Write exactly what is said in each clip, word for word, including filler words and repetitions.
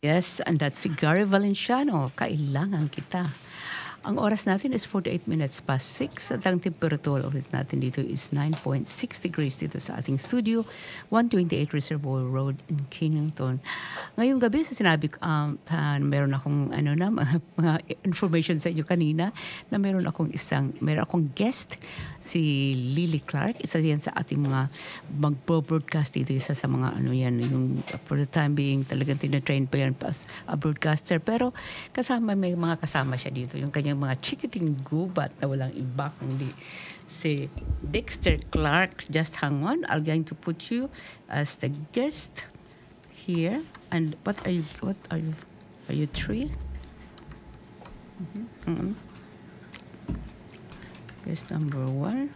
Yes, and that's si Gary Valenciano. Kailangan kita. Ang oras natin is forty-eight minutes past six at ang temperatura ulit natin dito is nine point six degrees dito sa ating studio, one twenty-eight Reservoir Road in Kennington. Ngayong gabi sa sinabi ko, um, uh, meron akong ano na, mga, mga information sa inyo kanina na meron akong isang, meron akong guest, si Lily Clark. Isa yan sa ating mga magbo-broadcast dito. Isa sa mga ano yan, yung for the time being talagang tinatrain pa yan as a broadcaster. Pero kasama, may mga kasama siya dito. Yung kanyang mga chikiting gubat na walang iba kundi si Dexter Clark. Just hang on. I'm going to put you as the guest here. And what are you, what are you, are you three? Mm-hmm. Mm-hmm. Guest number one.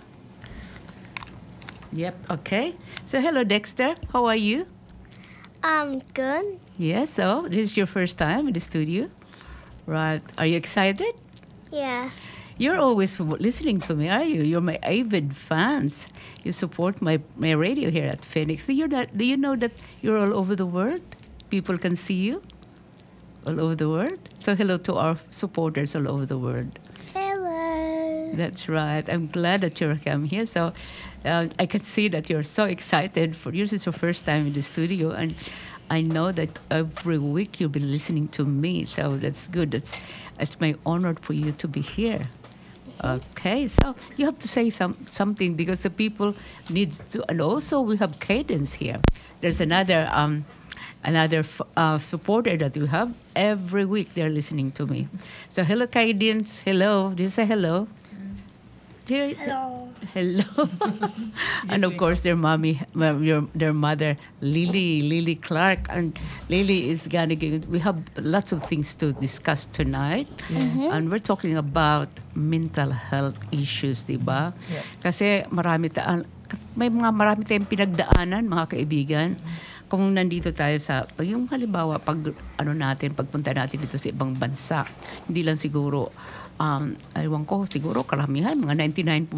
Yep, okay. So hello Dexter, how are you? Um, good. Yes, so this is your first time in the studio. Right. Are you excited? Yeah. You're always listening to me, are you? You're my avid fans. You support my, my radio here at Phoenix. Do you, that, do you know that you're all over the world? People can see you all over the world. So hello to our supporters all over the world. Hello. That's right. I'm glad that you're come here. So uh, I can see that you're so excited. For you, this is your first time in the studio, and I know that every week you'll be listening to me. So that's good. That's it's my honor for you to be here. Okay, so you have to say some something because the people needs to, and also we have Cadence here. There's another um another uh, supporter that we have every week. They're listening to me. So hello, Cadence. Hello. Do you say hello? Dear, Hello. Hello. And of course, their mommy, well, your, their mother, Lily, Lily Clark. And Lily is gonna give, we have lots of things to discuss tonight. Mm-hmm. And we're talking about mental health issues, di ba? Yeah. Kasi marami ta, may mga marami tayong pinagdaanan, mga kaibigan. Kung nandito tayo sa, yung halimbawa, pag ano natin, pagpunta natin dito sa ibang bansa, hindi lang siguro, um, aywan ko, siguro karamihan, mga ninety-nine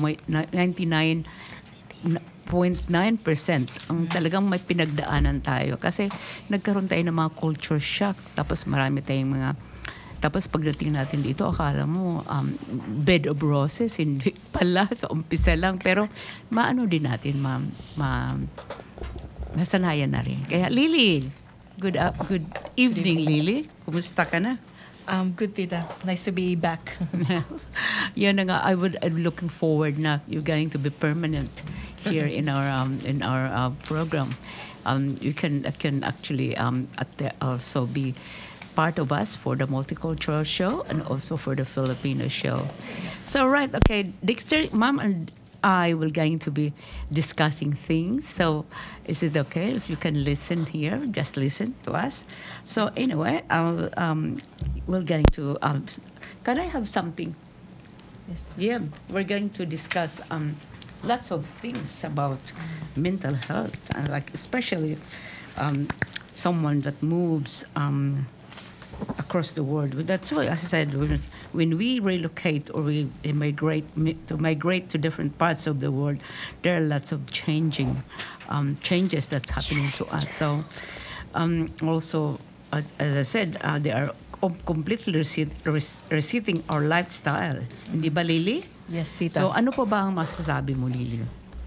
point nine percent ang talagang may pinagdaanan tayo. Kasi nagkaroon tayo ng mga culture shock, tapos marami tayong mga, tapos pagdating natin dito, akala mo, um, bed of roses, hindi pala, sa umpisa lang. Pero maano din natin, ma, ma nasanayan na rin. Kaya Lily, good up, good evening, Lily. Kumusta ka na? Um, good, Tita. Nice to be back. Yan na nga, I would, I'm looking forward na you're going to be permanent here in our um, in our uh, program. Um, you can uh, can actually um, at the, also be part of us for the multicultural show and also for the Filipino show. So right, okay, Dexter, Mom and I will going to be discussing things. So is it okay if you can listen here? Just listen to us. So anyway, I'll, um, we're going to, um, can I have something? Yes. Yeah, we're going to discuss um, lots of things about mental health, and like especially um, someone that moves um, across the world. But that's why, as I said, when, when we relocate or we migrate to migrate to different parts of the world, there are lots of changing um, changes that's happening to us. So um, also, as, as I said, uh, they are com- completely reset, res- resetting our lifestyle. Hindi ba, Lily? Yes, Tita. So ano pa ba ang masasabi mo, Lily?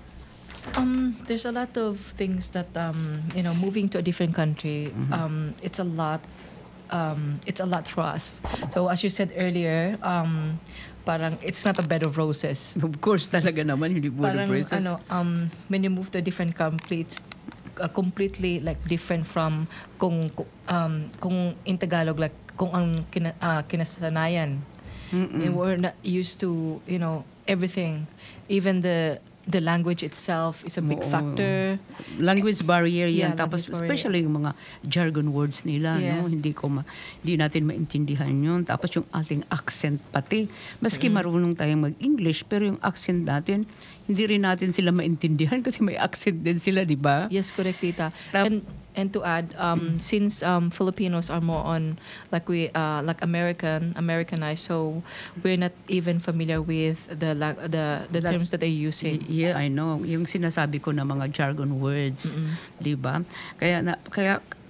um, there's a lot of things that, um, you know, moving to a different country, Mhm. um, it's a lot, um, it's a lot for us. So as you said earlier, um, parang it's not a bed of roses. Of course, talaga naman, hindi po Parang, the ano, um, when you move to a different country, it's uh, completely like different from kung, um, kung in Tagalog, like kung ang kina, uh, kinasanayan. And we're not used to, you know, everything. Even the the language itself is a big Oo. factor. Language barrier yan. Yeah, Tapos language barrier. especially yung mga jargon words nila, Yeah. no? Hindi ko ma, hindi natin maintindihan yun. Tapos yung ating accent pati. Maski marunong tayong mag-English, pero yung accent natin, hindi rin natin sila maintindihan kasi may accent din sila, di ba? Yes, correct, Tita. Tap- and and to add, um, since um, Filipinos are more on like we uh, like American Americanized, so we're not even familiar with the la- the the That's- terms that they're using. Y- Yeah, I know. Yung sinasabi ko na mga jargon words, Mm-mm. 'di ba? Kaya na, kaya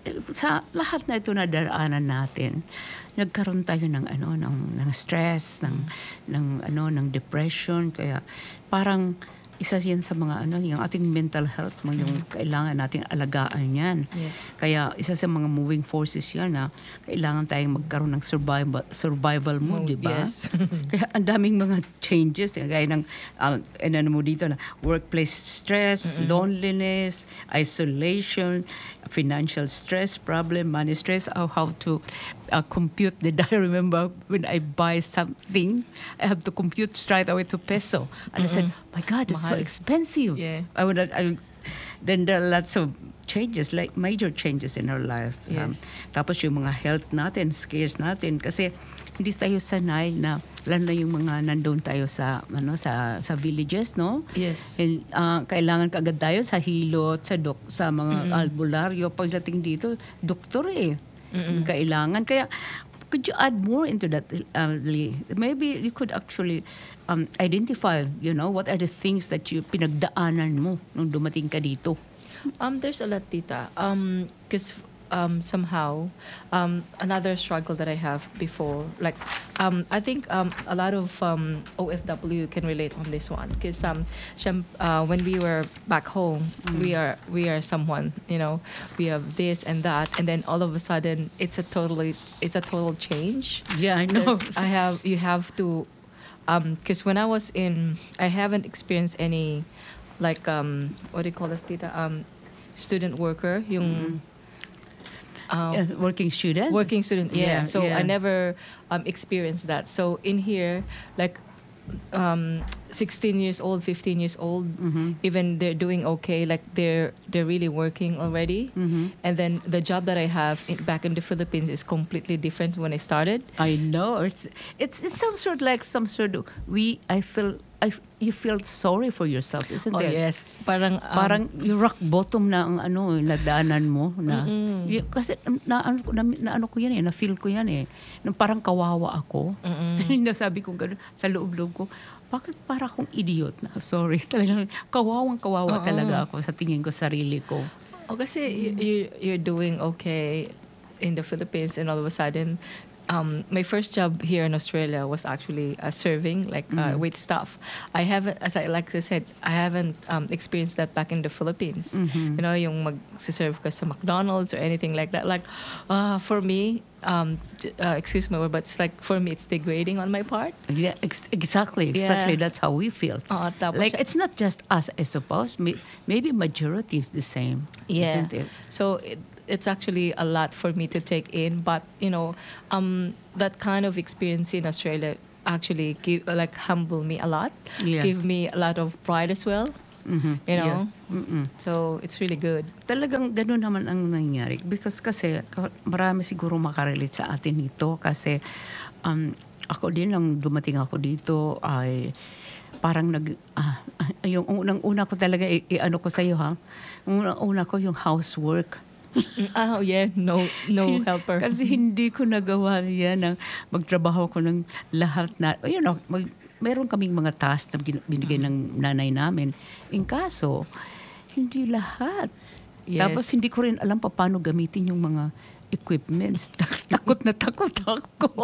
sa lahat na ito na daraanan natin, nagkaroon tayo ng ano ng ng stress, ng ng ano ng depression, kaya parang isa yan sa mga ano yung ating mental health mo, yung kailangan nating alagaan yan. Yes. Kaya isa sa mga moving forces yan na kailangan tayong magkaroon ng survival survival mode, di ba? Yes. Kaya ang daming mga changes, eh, gaya ng uh, ano mo dito na workplace stress, loneliness, isolation, financial stress problem, money stress, how, how to uh, compute the I remember when I buy something, I have to compute straight away to peso. And I said, my God, it's so Mahal. expensive. Yeah. I would, I, then there are lots of changes, like major changes in our life. Um, Yes. tapos yung mga health natin, scares natin, kasi hindi tayo sanay na, lalo na yung mga nandun tayo sa, ano, sa, sa villages, no? Yes. And, uh, kailangan kaagad tayo sa hilot, sa dok, sa mga albularyo. Pagdating dito, doktor eh. Kailangan. Kaya, could you add more into that, uh, Lee? Maybe you could actually um, identify, you know, what are the things that you pinagdaanan mo nung dumating ka dito? Um, there's a lot, Tita. Um, because um, somehow, um, another struggle that I have before, like, um, I think um, a lot of um, O F W can relate on this one. Because um, syem- uh, when we were back home, we are we are someone, you know, we have this and that, and then all of a sudden, it's a totally it's a total change. Yeah, I know. 'Cause I have you have to, because when I was in, I haven't experienced any, like um, what do you call this, Tita? Um, student worker, yung um, Yeah, working student? working student. Yeah. Yeah, So yeah. I never um, experienced that. So in here, like um, sixteen years old, fifteen years old, even they're doing okay. Like they're they're really working already. And then the job that I have in, back in the Philippines is completely different when I started. I know. It's, it's it's some sort like some sort of, we, I feel, I, you feel sorry for yourself, isn't Oh it? yes, parang um, Parang yung rock bottom na ang ano, nadaanan mo na. Y- kasi na, ano, na, na ano ko yan eh, na feel ko yan eh. Nung parang kawawa ako. Nasabi ko gano'n sa loob-loob ko, bakit para akong idiot na? Sorry, talagang kawawang kawawa talaga ako sa tingin ko, sarili ko. Oh, kasi y- you, you're doing okay in the Philippines, and all of a sudden, um, my first job here in Australia was actually uh, serving, like uh, wait staff. I haven't, as I like I said, I haven't um, experienced that back in the Philippines. You know, yung mag-serve ka sa McDonald's or anything like that. Like, uh, for me, um, j- uh, excuse my word, but it's like, for me, it's degrading on my part. Yeah, ex- exactly, exactly. Yeah. That's how we feel. Oo, tapos Like, siya- it's not just us, I suppose. May- Maybe majority is the same. Yeah. Isn't it? So it, it's actually a lot for me to take in, but you know, um, that kind of experience in Australia actually give like humble me a lot, Yeah. give me a lot of pride as well. Mhm. You know, Yeah. Mm-mm. so it's really good. Talagang gano'n naman ang nangyari. Because kasi ka- marami siguro makarelate sa atin dito kasi um, ako din nang dumating ako dito ay parang nag ah, yung unang-una ko talaga i- i-ano ko sa iyo ha. Unang-una ko yung housework. Oh yeah, no no helper. Kasi hindi ko nagawa yan ng magtrabaho ko ng lahat na, you know, mag, meron kaming mga task na gin- binigay ng nanay namin. In kaso, hindi lahat. Yes. Tapos hindi ko rin alam pa paano gamitin yung mga equipments. Takot na takot ako.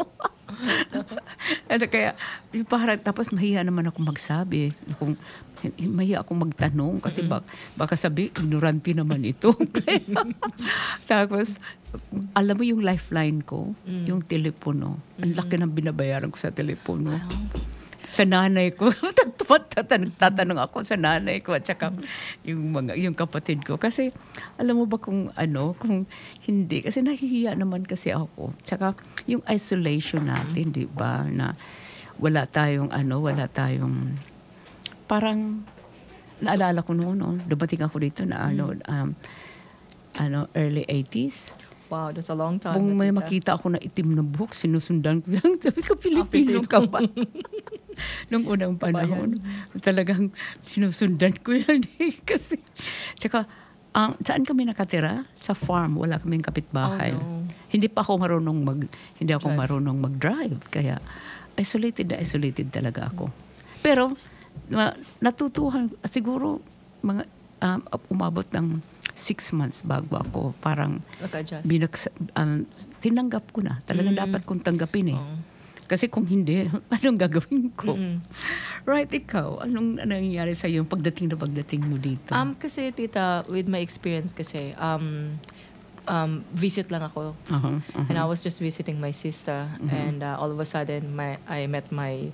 At kaya, yung parang, tapos mahiya naman ako magsabi. Kung, mahiya akong magtanong kasi bak, baka sabi, ignorante naman ito. Kaya, tapos, alam mo yung lifeline ko, yung telepono. Ang laki ng binabayaran ko sa telepono. Sa nanay ko. tatanong, tatanong ako sa nanay ko at saka yung mga yung kapatid ko kasi alam mo ba kung ano kung hindi kasi nahihiya naman kasi ako. Tsaka yung isolation natin, 'di ba, na wala tayong ano, wala tayong parang naalala ko noon, no, dumating ako dito na ano um, ano early eighties. Wow, that's a long time. Kung may Tita. makita ako na itim na buhok, sinusundan ko yan. Sabi ko, Pilipino ka ba? Nung unang panahon, talagang sinusundan ko yan. Eh. Kasi, tsaka, ang saan kami nakatira? Sa farm. Wala kaming kapitbahay. Oh, no. Hindi pa ako marunong mag, hindi ako Drive. marunong mag-drive. Kaya, isolated na isolated talaga ako. Pero, ma- natutuhan, siguro, mga, um, umabot ng six months bago ako parang Nag-adjust. binaks, um, tinanggap ko na. Talagang Mm. dapat kong tanggapin eh. Oo. Kasi kung hindi, anong gagawin ko? Mm-mm. Right, ikaw, anong nangyayari sa iyo pagdating na pagdating mo dito? Um, kasi tita, with my experience kasi, um, um, visit lang ako. Uh-huh, uh-huh. And I was just visiting my sister, Mhm. and uh, all of a sudden, my I met my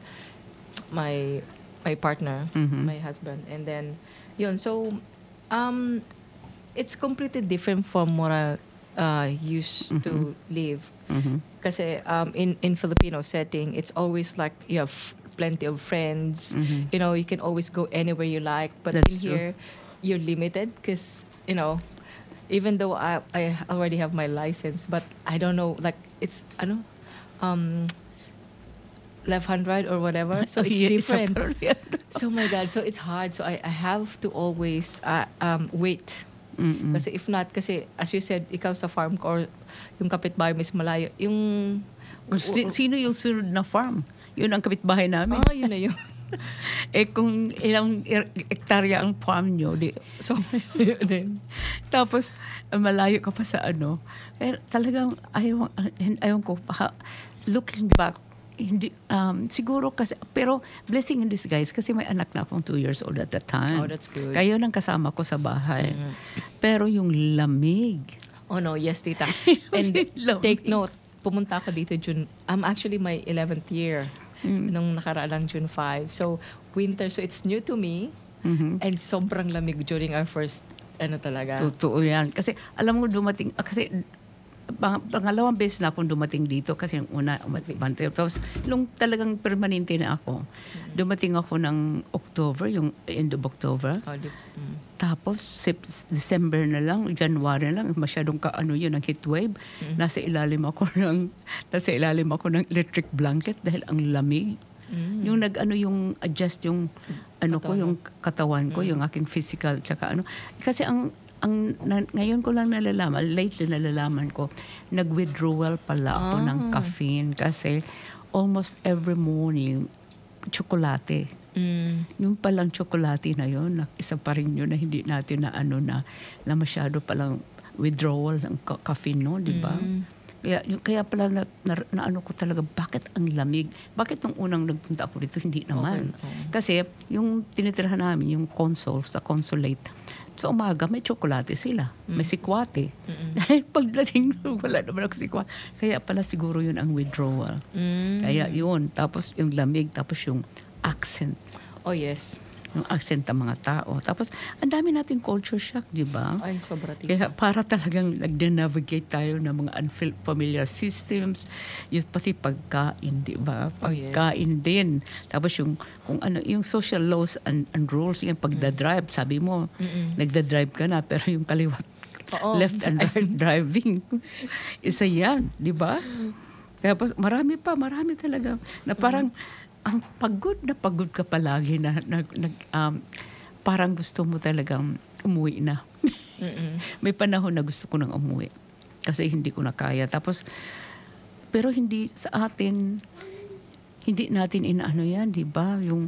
my my partner, Mhm. my husband, and then yun. So, um, it's completely different from what I uh, used to live. Mhm. Kasi um, in in Filipino setting, it's always like you have plenty of friends. Mhm. You know, you can always go anywhere you like. But That's in true. here, you're limited because you know, even though I I already have my license, but I don't know, like it's ano, um, left hand ride or whatever. So Oh, it's yeah, different. isa pa rin. So my God, so it's hard. So I I have to always uh, um wait. Mm-mm. Kasi if not, kasi as you said, ikaw sa farm ko or yung kapitbahay mas malayo, yung... Si- Sino yung sunod na farm? Yun ang kapitbahay namin. Ah, yun na yun. Eh kung ilang er- hektarya ang farm nyo, di, So, yun din. tapos uh, malayo ka pa sa ano. Eh, talagang ayaw, ayaw ko, ha, looking back, hindi, um, siguro kasi, pero blessing in disguise kasi may anak na akong two years old at that time. Oh, that's good. Kayo nang kasama ko sa bahay. Mhm. Pero yung lamig. Oh no, yes, tita. And Lamig. take note, pumunta ako dito June, I'm actually my eleventh year. Mm. Nung nakaraang June fifth. So, winter, so it's new to me. Mhm. And sobrang lamig during our first, ano talaga. Totoo yan. Kasi alam mo dumating, ah, kasi pang, pangalawang beses na akong dumating dito kasi yung una, umati, tapos nung talagang permanente na ako, dumating ako ng October, yung end of October. Oh, di, mm. Tapos Sep- December na lang, January na lang, masyadong kaano yun, ang heat wave. Mm. Nasa ilalim ako ng, nasa ilalim ako ng electric blanket dahil ang lamig. Mm. Yung nag-ano yung adjust yung ano ko, Katawan. yung katawan ko, Mm. yung aking physical, tsaka ano. Kasi ang ang na, ngayon ko lang nalalaman, lately nalalaman ko, nag-withdrawal pala ako Ah. ng caffeine kasi almost every morning tsokolate. Mm. Yung palang tsokolate na yun, na- isa pa rin yun na hindi natin na ano na, na masyado palang withdrawal ng ca- caffeine no, di ba? Mm. Kaya, yung, kaya pala na, na, na ano ko talaga, bakit ang lamig? Bakit nung unang nagpunta ako dito, hindi naman? Okay, oo. Kasi yung tinitirhan namin, yung console, sa consulate, sa umaga may tsokolate sila, may sikwate. Mm-mm. Dahil pagdating, wala naman ako sikwate. Kaya pala siguro yun ang withdrawal. Mm. Kaya yun, tapos yung lamig, tapos yung accent. Oh, yes. Yung accent ng mga tao. Tapos, ang dami nating culture shock, di ba? Ay, sobra tita. Kaya para talagang nag-navigate tayo ng mga unfamiliar systems, yung pati pagkain, di ba? Oh, yes. Pagkain din. Tapos yung, kung ano, yung social laws and, and rules, yung pagdadrive, sabi mo, Mm-mm. nagdadrive ka na, pero yung kaliwat, Oo. left and right driving, isa yan, di ba? Kaya po, marami pa, marami talaga, na parang, ang pagod na pagod ka palagi na, na, nag, um, parang gusto mo talagang umuwi na. Mm-mm. May panahon na gusto ko nang umuwi. Kasi hindi ko na kaya. Tapos, pero hindi sa atin, hindi natin inaano yan, di ba? Yung,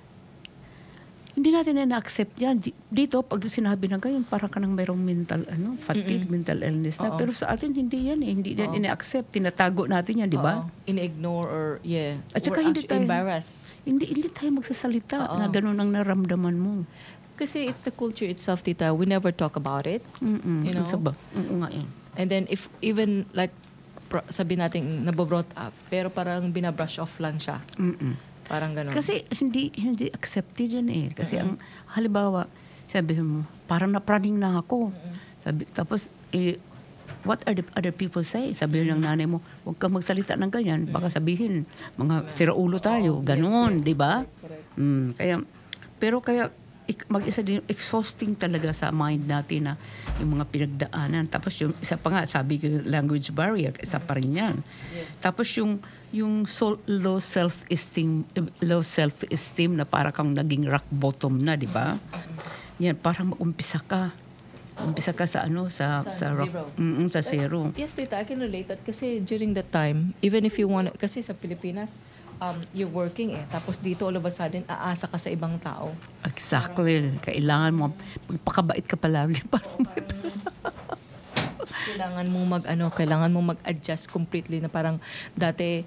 hindi natin na-accept yan. Di- Dito, pag sinabi ng ganyan, parang ka nang mayroong mental, ano, fatigue, Mm-mm. mental illness na. Oo. Pero sa atin, hindi yan eh. Hindi yan Oo. ina-accept. Tinatago natin yan, di ba? Oo. Ina-ignore or, yeah. At saka We're hindi actually tayo- embarrassed. Hindi, hindi tayo magsasalita Oo. na ganun ang naramdaman mo. Kasi it's the culture itself, tita. We never talk about it. Mm-mm. You know? Isa ba? Oo nga yan. And then if even like pro- sabi natin nabo-brought up, pero parang binabrush off lang siya. Mm-mm. Parang gano'n. Kasi hindi hindi accepted yan eh. Kasi ang halimbawa, sabi mo, parang napraning na ako. Sabi, tapos, eh, what are the other people say? Sabi ng nanay mo, huwag kang magsalita ng ganyan. Baka sabihin, mga siraulo tayo. Ganon, di ba? Mm, kaya, pero kaya, ik- mag-isa din, exhausting talaga sa mind natin na yung mga pinagdaanan. Tapos yung isa pa nga, sabi ko, language barrier, isa pa rin yan. Tapos yung yung so, low self-esteem, low self-esteem na para kang naging rock bottom na, di ba? Yan, parang mag-umpisa ka. Umpisa ka sa ano, sa, Sa sa, rock, zero. Mm-mm, sa zero. Yes, tita, I can relate that kasi during that time, even if you want, kasi sa Pilipinas, um, you're working eh. Tapos dito, all of a sudden, aasa ka sa ibang tao. Exactly. Kailangan mo, magpakabait ka palagi. Parang Kailangan mo mag, ano, kailangan mo mag-adjust completely na parang dati,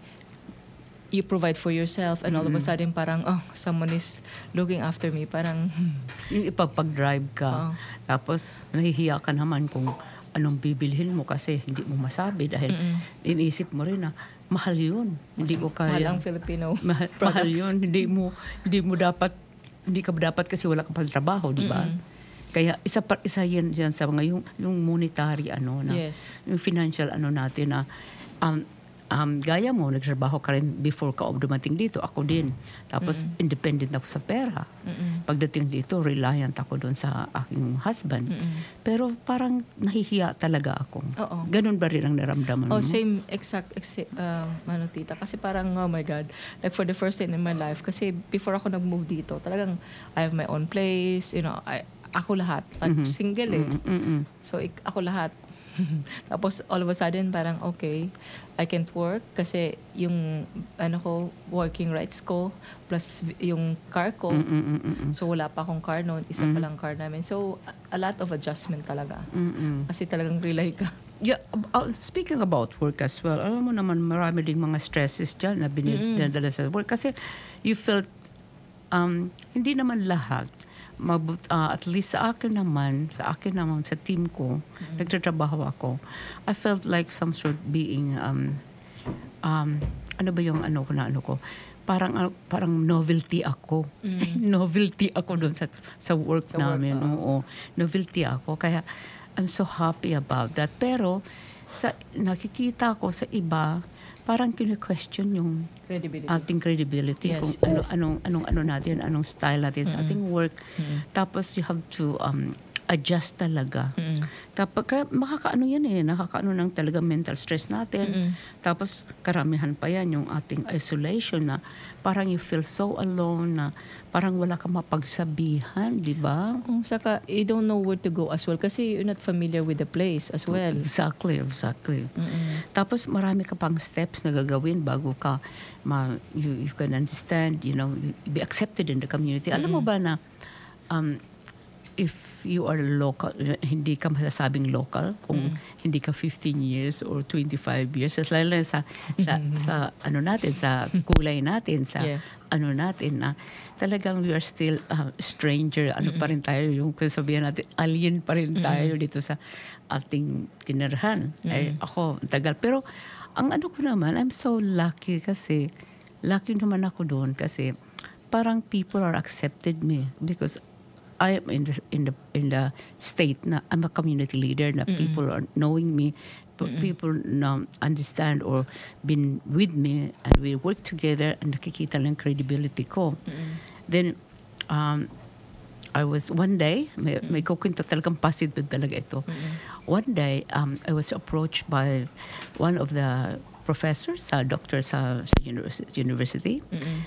you provide for yourself and all of a sudden parang, oh, someone is looking after me. Parang, yung ipapag-drive ka. Oo. Tapos, nahihiya ka naman kung anong bibilhin mo kasi hindi mo masabi dahil iniisip mo rin na mahal yun. Hindi ko kaya. mahal ang Filipino Mahal, mahal yun. Hindi mo, hindi mo dapat, hindi ka dapat kasi wala ka pang trabaho, di ba? Kaya isa pa, isa yan, yan sa mga yung, yung monetary ano na, Yes. yung financial ano natin na um, um, gaya mo, nagtrabaho ka rin before ka dumating dito. Ako din. Tapos, mm-hmm. independent ako sa pera. Mm-mm. Pagdating dito, reliant ako doon sa aking husband. Mm-mm. Pero parang nahihiya talaga ako. Oo. Ganun ba rin ang naramdaman mo? Oh, same exact, exact uh, ano tita. Kasi parang, oh my God, like for the first time in my life, kasi before ako nag-move dito, talagang I have my own place, you know, I, ako lahat. At Mhm. single eh. Mm, mm, mm. So, ik- ako lahat. Tapos, all of a sudden, parang, okay, I can't work kasi yung, ano ko, working rights ko, plus yung car ko. Mm, mm, mm, mm. So, wala pa akong car noon. Isa pa lang car namin. So, a lot of adjustment talaga. Mm, mm. Kasi talagang rely ka. Yeah, uh, speaking about work as well, alam mo naman marami ding mga stresses dyan na binidala sa work. Kasi you felt, um, hindi naman lahat, mabut, uh, at least sa akin naman, sa akin naman, sa team ko, nagtatrabaho ako, I felt like some sort being, um, um, ano ba yung ano ko na ano ko, parang uh, parang novelty ako. Novelty ako doon sa sa work Sa work, namin. oo. Oo. Novelty ako. Kaya I'm so happy about that. Pero sa nakikita ko sa iba, parang kine-question yung Credibility. ating credibility Yes, kung ano anong anong ano natin, anong style natin sa ating work. Tapos you have to um adjust talaga. Mm-mm. Tapos kaya makakaano yan eh, nakakaano ng talaga mental stress natin. Mm-mm. Tapos karamihan pa yan yung ating isolation na parang you feel so alone na parang wala kang mapagsabihan, di ba? Oh, saka, you don't know where to go as well kasi you're not familiar with the place as well. Exactly, exactly. Mm-mm. Tapos marami ka pang steps na gagawin bago ka ma, you, you can understand, you know, be accepted in the community. Alam mo ba na um, if you are local, hindi ka masasabing local kung hindi ka fifteen years or twenty-five years. Lalo na sa, sa, sa ano natin, sa kulay natin, sa Yeah. ano natin na talagang we are still uh, stranger. Ano pa rin tayo, yung kung sabihin natin, alien pa rin tayo dito sa ating tinirhan. Ay, ako, tagal. Pero ang ano ko naman, I'm so lucky kasi, lucky naman ako doon kasi parang people are accepted me because I am in the in the in the state na I'm a community leader na people are knowing me, p- people na understand or been with me and we work together and nakikita lang credibility ko. Then um I was one day may may kukwento talagang positive talaga ito. One day um I was approached by one of the professors, uh, doctors sa sa university, university.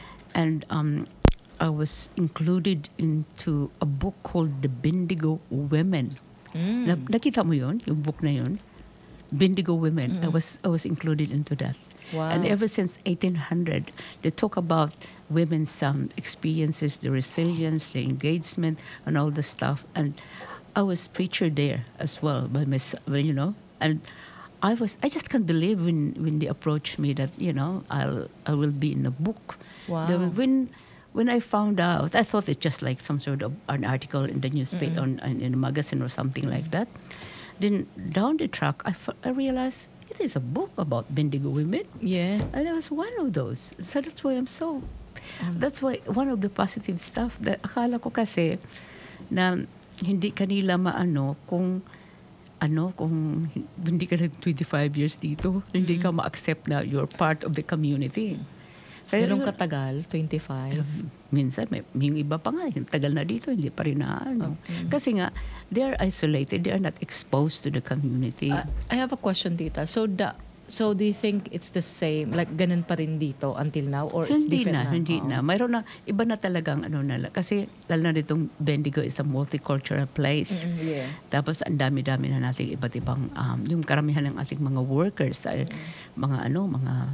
And um I was included into a book called The Bendigo Women. Na, nakita mo yun? Yung book na yun? Bendigo Women. I was I was included into that. Wow. And ever since eighteen hundred, they talk about women's um, experiences, the resilience, the engagement, and all the stuff. And I was featured there as well by my, s- well, you know, and I was I just can't believe when when they approached me that you know I'll I will be in a book. Wow. The- when when I found out, I thought it's just like some sort of an article in the newspaper, on, in a magazine or something like that. Then down the track, I, f- I realized it is a book about Bendigo women. Yeah. And I was one of those. So that's why I'm so, that's why one of the positive stuff that akala ko kasi na hindi kanila maano kung ano, kung hindi ka nag twenty-five years dito, hindi ka ma-accept na you're part of the community. Kaya Ganun yun- katagal? twenty-five? minsan may yung iba pa nga yung tagal na dito hindi pa rin na ano. Kasi nga they are isolated, they are not exposed to the community. Uh, I have a question, tita. So, the, so do you think it's the same? Like, ganun pa rin dito until now? Or it's hindi different na, na? hindi Oo. na. Mayroon na iba na talagang ano na lang. Kasi lalo na ditong Bendigo is a multicultural place. Mm, yeah. Tapos ang dami-dami na nating iba't ibang um, yung karamihan ng ating mga workers ay mga ano, mga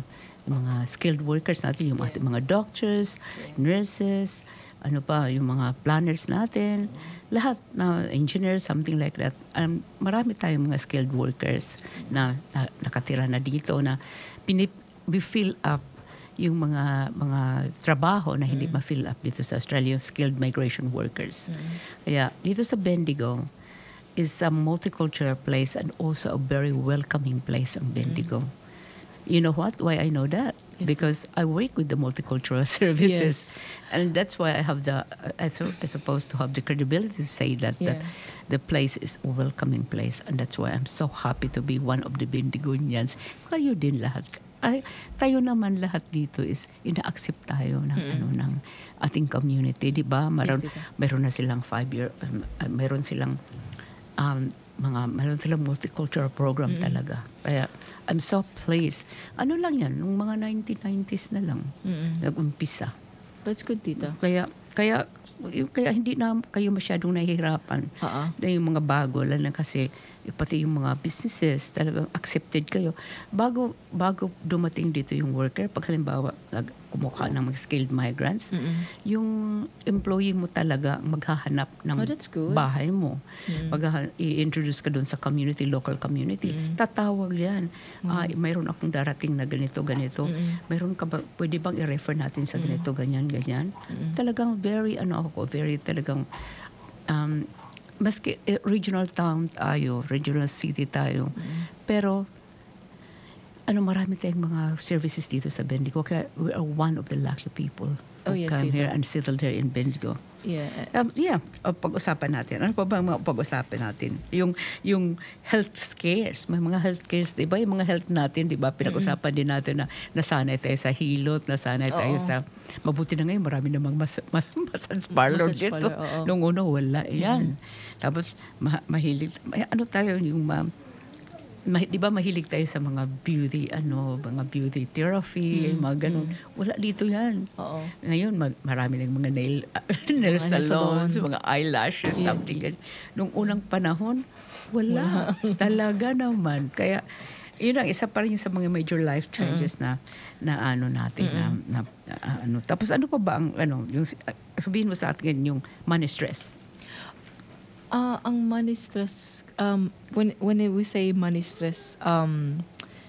yung mga skilled workers natin, yung ating mga doctors, nurses, ano pa, yung mga planners natin, lahat na engineers, something like that. Um, marami tayong mga skilled workers na, na nakatira na dito na pinip, we fill up yung mga mga trabaho na hindi Mm. ma-fill up dito sa Australia, yung skilled migration workers. Mm. Kaya dito sa Bendigo is a multicultural place and also a very welcoming place ang Bendigo. You know what? Why I know that? Yes. Because I work with the multicultural services. Yes. And that's why I have the, I su- I supposed to have the credibility to say that, that Yeah. the place is a welcoming place. And that's why I'm so happy to be one of the Bendigonians. Kayo din lahat. Ay, tayo naman lahat dito is ina-accept tayo ng Mm-mm. ano ng ating community, di ba? Meron Yes, tita. meron na silang five year um, uh, meron silang um, mga meron silang multicultural program Mm-mm. talaga. Kaya I'm so pleased. Ano lang yan, nung mga nineteen nineties na lang Mm-mm. nag-umpisa. That's good, tita. Kaya kaya kaya hindi na kayo masyadong nahihirapan. Oo. Na yung mga bago, lalo na kasi eh, pati yung mga businesses talagang accepted kayo. Bago bago dumating dito yung worker, pag halimbawa nag kumukha ng mga skilled migrants, Mm-mm. yung employee mo talaga ang maghahanap ng Oh, that's good. bahay mo. Mm. Maghahan- i-introduce ka doon sa community, local community. Mm. Tatawag yan. Ah, mayroon akong darating na ganito, ganito. Mm-mm. Mayroon ka ba, pwede bang i-refer natin sa ganito, ganyan, ganyan. Mm. Talagang very, ano ako, very talagang, um, maski eh, regional town tayo, regional city tayo, pero ano, marami tayong mga services dito sa Bendigo. Kaya we are one of the lucky people Oh, who yes, come tita. here and settled here in Bendigo. Yeah. Um, yeah, uh, pag-usapan natin. Ano pa ba ang mga pag-usapan natin? Yung yung health scares, may mga health scares, 'di ba? Yung mga health natin, 'di ba? Pinag-usapan din natin na nasanay tayo sa hilot, nasanay tayo Oo. sa mabuti na ngayon marami namang mas, mas massage parlor Massage dito. parlor, oo. Nung una wala, yan. Tapos ma- mahilig may, ano tayo yung ma, ma, 'di ba mahilig tayo sa mga beauty ano, mga beauty therapy, Mm, mga ganun. Wala dito yan. Oo. Ngayon, mag, marami ng mga nail, nail Mga nail salons, salon. mga eyelashes, Yeah. something ganyan. Nung unang panahon, wala. Talaga naman. Kaya, yun ang isa pa rin sa mga major life changes na na ano natin na, na ah, ano. Tapos ano pa ba ang ano yung uh, sabihin mo sa atin yung money stress. Ah, ang money stress, um, when when we say money stress, um,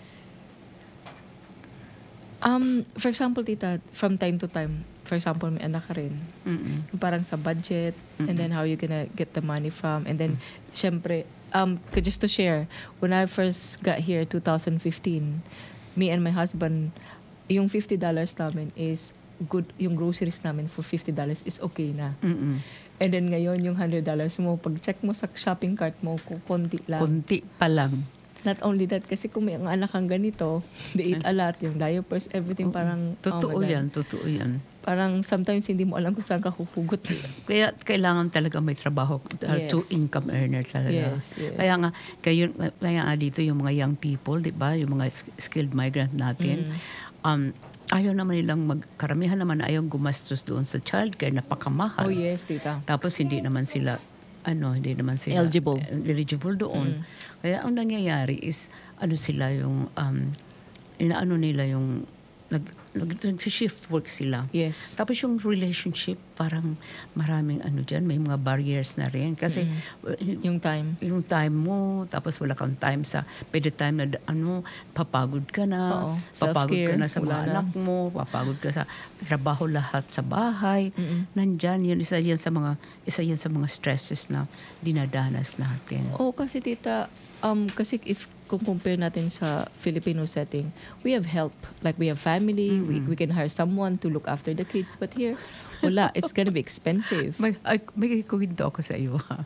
um, for example, tita, from time to time, for example, may anak ka rin, Mm-mm. yung parang sa budget, and then how you gonna get the money from, and then, syempre, um, k- just to share, when I first got here, twenty fifteen, me and my husband, yung fifty dollars namin is good, yung groceries namin for fifty dollars is okay na. Mm-mm. And then ngayon, yung one hundred dollars mo, pag check mo sa shopping cart mo, ku- konti lang. Kunti pa lang. Not only that, kasi kung may ang anak kang ganito, they eat a lot, yung diapers, everything parang, Totoo oh my God. yan, totoo yan. Parang sometimes hindi mo alam kung saan ka huhugot. Kaya kailangan talaga may trabaho, uh, Yes. two income earner talaga. Yes, yes. Kaya nga kayo kaya nga dito yung mga young people, 'di ba? Yung mga sk- skilled migrant natin. Mm. Um ayaw naman nilang mag karamihan naman ayaw gumastos doon sa childcare, napakamahal. Oh yes, tita. Tapos hindi naman sila ano, hindi naman sila Eligible. eh, eligible doon. Kaya ang nangyayari is ano sila yung um inaano nila yung nag, nag, nag-shift work sila. Yes. Tapos yung relationship, parang maraming ano dyan, may mga barriers na rin. Kasi uh, Yung time. yung time mo, tapos wala kang time sa, pwede time na da- ano, papagod ka na, Oo. papagod ka Self-care, na sa mga wala na. anak mo, papagod ka sa trabaho lahat sa bahay. Mm-mm. Nandyan, yun, isa yan sa mga, isa yan sa mga stresses na dinadanas natin. Oh, kasi tita, um, kasi if kung compare natin sa Filipino setting, we have help. Like we have family, we, we can hire someone to look after the kids. But here, wala. It's gonna be expensive. May, ay, may kuwento ako sa iyo, ha?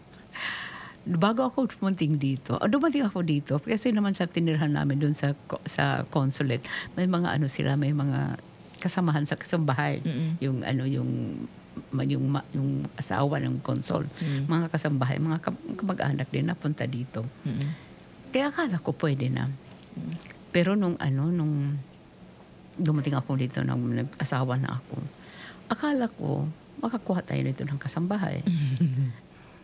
Bago ako dumating dito, oh, dumating ako dito, kasi naman sa tinirhan namin doon sa ko- sa consulate, may mga ano sila, may mga kasamahan sa kasambahay. Mm-mm. Yung ano, yung ma- yung, ma- yung asawa ng consul. Mm. Mga kasambahay, mga kam- kamag-anak din napunta dito. Mm-mm. Kaya akala ko pwede na. Pero nung ano, nung dumating ako dito, nung nag-asawa na ako, akala ko, makakuha tayo nito ng kasambahay.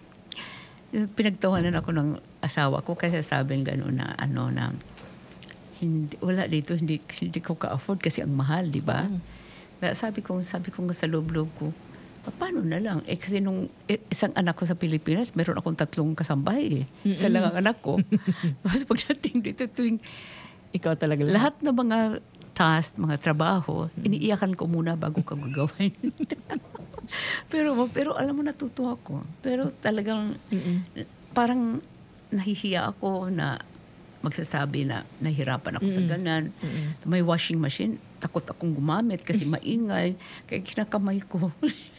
Pinagtawanan ako ng asawa ko kasi sabing gano'n na, ano na, hindi, wala dito, hindi, hindi ko ka-afford kasi ang mahal, di ba? Mm. Kaya sabi ko, sabi ko nga sa loob-loob ko, "Pa- paano na lang? Eh kasi nung eh, isang anak ko sa Pilipinas, meron akong tatlong kasambahay eh. Isa lang ang anak ko. Tapos pagdating dito, tuwing Ikaw talaga lahat. lahat ng mga task, mga trabaho, iniiyakan ko muna bago ko gagawin. pero pero alam mo, natutuwa ko. Pero talagang Mm-mm. parang nahihiya ako na magsasabi na nahirapan ako sa Mm-mm. ganan. Mm-mm. May washing machine, takot akong gumamit kasi maingay. Kaya kinakamay ko.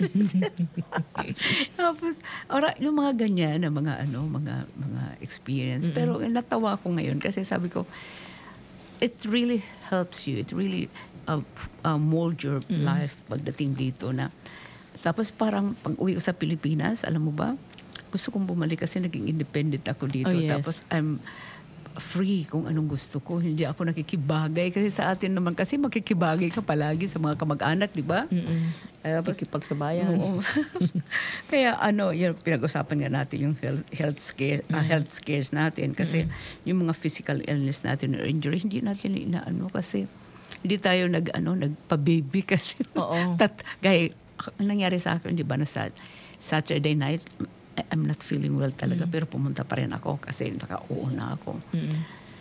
Tapos, ora, yung mga ganyan na mga ano, mga mga experience. Mm-mm. Pero natawa ko ngayon kasi sabi ko, it really helps you. It really uh, uh, mold your Mm-mm. life pagdating dito na. Tapos parang pag uwi ko sa Pilipinas, alam mo ba, gusto kong bumalik kasi naging independent ako dito. Oh, yes. Tapos I'm free kung anong gusto ko. Hindi ako nakikibagay. Kasi sa atin naman kasi makikibagay ka palagi sa mga kamag-anak, di ba? Mm-mm. Tapos, Sikipagsabayan. oo. Kaya ano, yun, pinag-usapan nga natin yung health, health, scare, ah, health scares natin. Kasi yung mga physical illness natin or injury, hindi natin inaano kasi hindi tayo nag, ano, nagpa-baby kasi. Oo. Tat, gaya, ang nangyari sa akin, di ba, na sa Saturday night, I'm not feeling well talaga, pero pumunta pa rin ako kasi nakauo na ako. Mm-mm.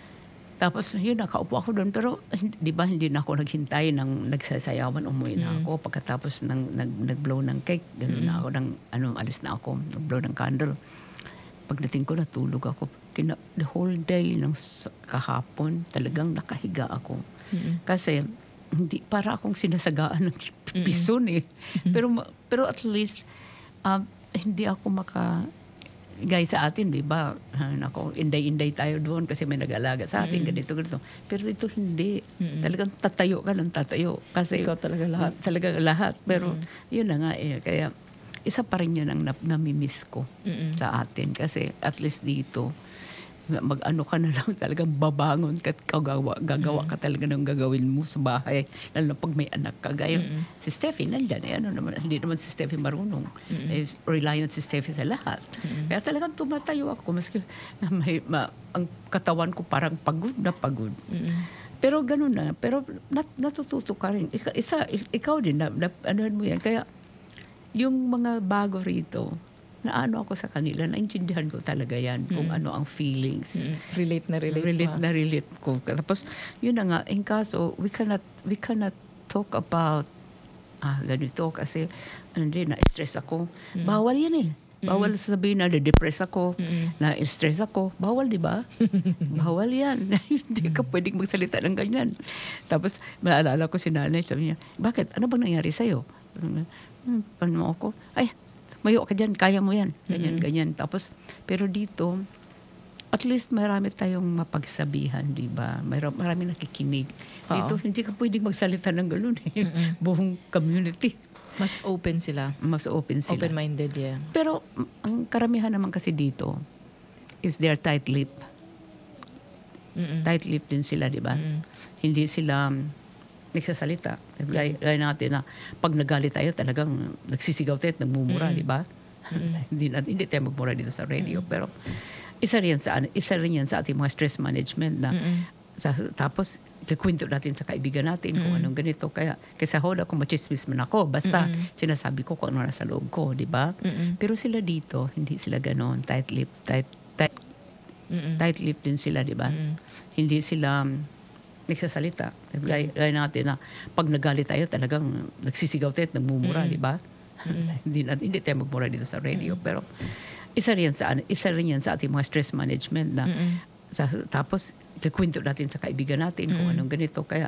Tapos, yun, nakaupo ako doon. Pero, hindi- di ba, hindi na ako naghintay ng nagsasayawan. Umuwi na ako. Pagkatapos ng, nag, nag-blow ng cake, gano'n na ako. Ng, ano, alis na ako. Nag-blow ng candle. Pagdating ko, natulog ako. Kina, the whole day ng s- kahapon, talagang nakahiga ako. Mm-mm. Kasi, hindi, para akong sinasagaan ng pison eh. Pero, ma- pero at least, um, hindi ako maka... Gaya sa atin, di ba? Ah, Nako, inday-inday tayo doon kasi may nag-alaga sa atin, ganito, ganito. Pero dito hindi. Mm-mm. Talagang tatayo ka ng tatayo. Kasi Ikaw talaga lahat. Talaga lahat. Pero yun na nga eh. Kaya isa pa rin yun ang nap- namimiss ko Mm-mm. sa atin. Kasi at least dito, mag-ano ka na lang, talagang babangon ka at gagawa, gagawa ka talaga ng gagawin mo sa bahay. Lalo na pag may anak ka. Gaya Mm-mm. si Steffi, nandyan. Eh, ano naman, hindi naman si Steffi marunong. Eh, reliant si Steffi sa lahat. Kaya talagang tumatayo ako. Maski na may, ma, ang katawan ko parang pagod na pagod. Mm-mm. Pero ganun na. Pero nat, natututo ka rin. Ika, isa, ikaw din, na, na, anuhan mo yan. Kaya yung mga bago rito, na ano ako sa kanila, naintindihan ko talaga yan kung ano ang feelings. Mm-mm. Relate na relate. relate pa. na relate ko. Tapos, yun na nga, in kaso, we cannot, we cannot talk about, ah, ganito, kasi, ano din, na-stress ako. Bawal yan eh. Bawal sabihin na na-depress ako, Mm-mm. na-stress ako. Bawal, di ba? Bawal yan. Hindi ka pwedeng magsalita ng ganyan. Tapos, maalala ko si nanay, sabi niya, bakit? Ano bang nangyari sa'yo? Hmm, paano ako? Ay, mayo ka dyan, kaya mo yan. Ganyan, ganyan. Tapos, pero dito, at least marami tayong mapagsabihan, di ba? Marami, marami nakikinig. Dito, Oo. hindi ka pwedeng magsalita ng gano'n eh. Buong community. Mas open sila. Mas open sila. Open-minded, yeah. Pero, m- ang karamihan naman kasi dito is their tight lip. Mm-mm. Tight lip din sila, di ba? Mm-mm. Hindi sila um, nagsasalita. Gaya, gaya natin na pag nagalit tayo, talagang nagsisigaw tayo at nagmumura, di ba? hindi, natin, hindi tayo magmura dito sa radio. Pero isa rin, sa, isa rin yan sa ating mga stress management na sa, tapos kikwento natin sa kaibigan natin kung anong ganito. Kaya kaysa hold ako, machismis man ako. Basta sinasabi ko kung ano nasa loob ko, di ba? Mm-mm. Pero sila dito, hindi sila ganon. Tight lip, tight, tight, Mm-mm. tight lip din sila, di ba? Mm-mm. Hindi sila um, nagsasalita. Gaya, gaya natin na pag nagalit tayo, talagang nagsisigaw tayo at nagmumura, di ba? hindi, natin, hindi tayo magmura dito sa radio. Pero isa rin, sa, isa rin yan sa ating mga stress management na Mm-mm. sa, tapos kikwento natin sa kaibigan natin kung anong ganito. Kaya